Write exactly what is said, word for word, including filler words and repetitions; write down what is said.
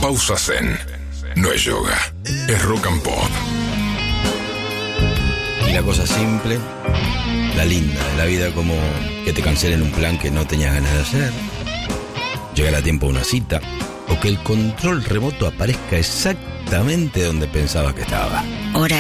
pausa zen. No es yoga, es rock and pop. Y la cosa simple, la linda de la vida, como que te cancelen un plan que no tenías ganas de hacer, llegar a tiempo a una cita, o que el control remoto aparezca exactamente donde pensabas que estaba. Hora